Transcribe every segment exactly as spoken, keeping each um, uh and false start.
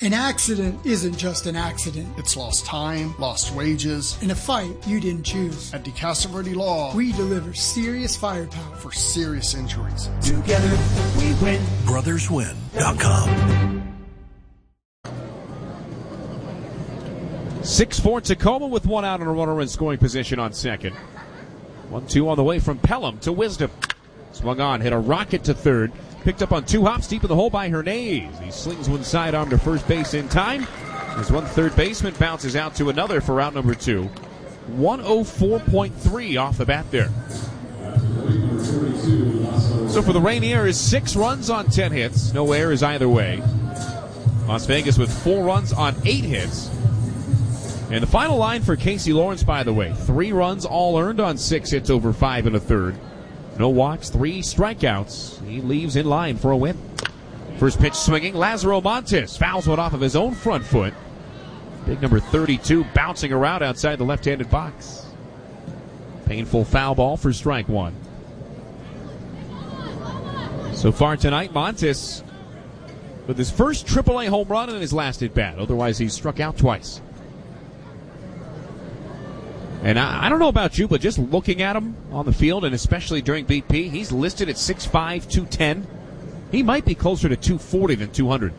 An accident isn't just an accident. It's lost time, lost wages. In a fight you didn't choose. At DeCastroverde Law, we deliver serious firepower for serious injuries. Together we win. brothers win dot com. six four Tacoma with one out and a runner in scoring position on second. one two on the way from Pelham to Wisdom. Swung on, hit a rocket to third. Picked up on two hops deep in the hole by Hernandez. He slings one sidearm to first base in time. As one third baseman bounces out to another for out number two. one oh four point three off the bat there. So for the Rainiers, six runs on ten hits. No errors either way. Las Vegas with four runs on eight hits. And the final line for Casey Lawrence, by the way, three runs all earned on six hits over five and a third. No walks, three strikeouts. He leaves in line for a win. First pitch swinging, Lazaro Montes fouls one off of his own front foot. Big number thirty-two bouncing around outside the left-handed box. Painful foul ball for strike one. So far tonight, Montes with his first triple A home run in his last at-bat. Otherwise, he's struck out twice. And I, I don't know about you, but just looking at him on the field, and especially during B P, he's listed at six five, two ten. He might be closer to two forty than two hundred.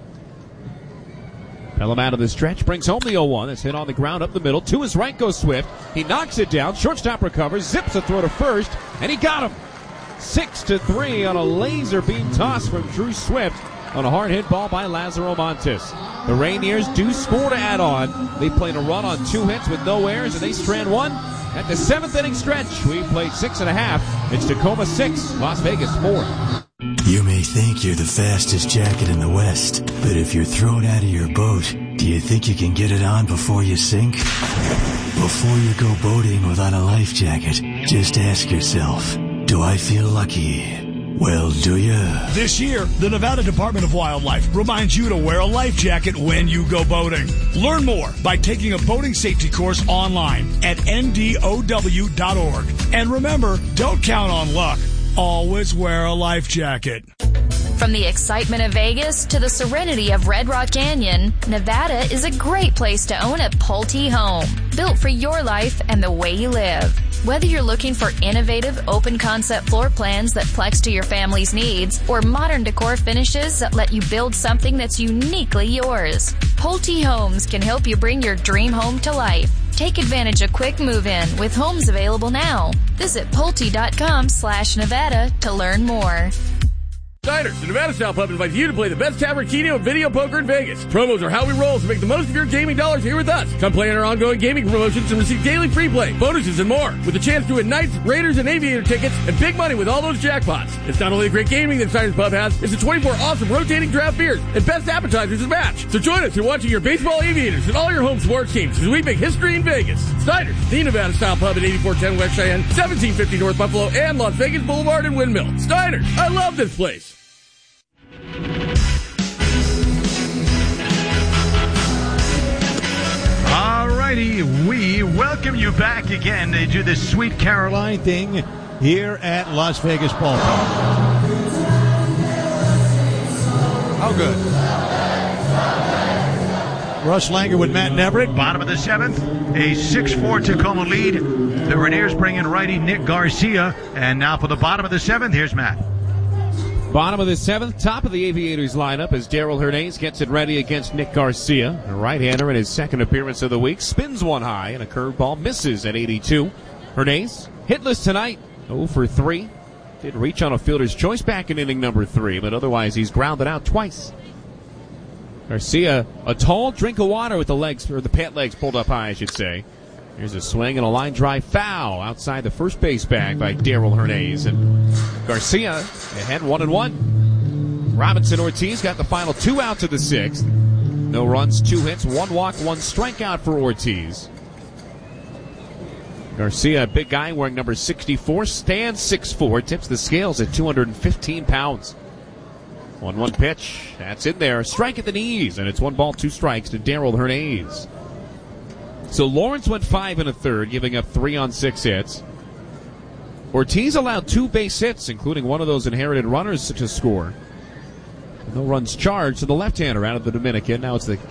Pelham out of the stretch, brings home the oh one. It's hit on the ground up the middle. To his right goes Swift. He knocks it down. Shortstop recovers, zips a throw to first, and he got him. Six to three on a laser beam toss from Drew Swift on a hard hit ball by Lazaro Montes. The Rainiers do score to add on. They played a run on two hits with no errors, and they strand one. At the seventh inning stretch, we played six and a half. It's Tacoma six, Las Vegas four. You may think you're the fastest jacket in the West, but if you're thrown out of your boat, do you think you can get it on before you sink? Before you go boating without a life jacket, just ask yourself, do I feel lucky? Well, do you? This year, the Nevada Department of Wildlife reminds you to wear a life jacket when you go boating. Learn more by taking a boating safety course online at N D O W dot org. And remember, don't count on luck. Always wear a life jacket. From the excitement of Vegas to the serenity of Red Rock Canyon, Nevada is a great place to own a Pulte home, built for your life and the way you live. Whether you're looking for innovative, open-concept floor plans that flex to your family's needs, or modern decor finishes that let you build something that's uniquely yours, Pulte Homes can help you bring your dream home to life. Take advantage of quick move-in with homes available now. Visit Pulte.com slash Nevada to learn more. Diners, the Nevada Style Pub invites you to play the best tavern, keno, and video poker in Vegas. Promos are how we roll, so make the most of your gaming dollars here with us. Come play in our ongoing gaming promotions and receive daily free play, bonuses, and more. With a chance to win Knights, Raiders, and Aviator tickets, and big money with all those jackpots. It's not only the great gaming that Diners Pub has, it's the twenty-four awesome rotating draft beers and best appetizers to match. So join us in watching your baseball Aviators and all your home sports teams as we make history in Vegas. Diners, the Nevada Style Pub at eighty-four ten West Cheyenne, seventeen fifty North Buffalo, and Las Vegas Boulevard and Windmill. Diners, I love this place. Alrighty, we welcome you back again to do this Sweet Caroline thing here at Las Vegas Ballpark. Oh, good. Russ Langer with Matt Neverett, bottom of the seventh. A six four Tacoma lead. The Rainiers bring in righty Nick Garcia. And now for the bottom of the seventh, here's Matt. Bottom of the seventh, top of the Aviators lineup as Darrell Hernandez gets it ready against Nick Garcia. A right-hander in his second appearance of the week. Spins one high and a curveball misses at eighty-two. Hernandez, hitless tonight, oh for three. Did reach on a fielder's choice back in inning number three, but otherwise he's grounded out twice. Garcia, a tall drink of water with the legs, or the pant legs pulled up high, I should say. Here's a swing and a line drive foul outside the first base bag by Darrell Hernandez. And Garcia ahead one and one. Robinson Ortiz got the final two outs of the sixth. No runs, two hits, one walk, one strikeout for Ortiz. Garcia, a big guy wearing number sixty-four, stands six four, tips the scales at two hundred fifteen pounds. one one pitch, that's in there. Strike at the knees, and it's one ball, two strikes to Darrell Hernandez. So Lawrence went five and a third, giving up three on six hits. Ortiz allowed two base hits, including one of those inherited runners to score. No runs charged to the left-hander out of the Dominican. Now it's the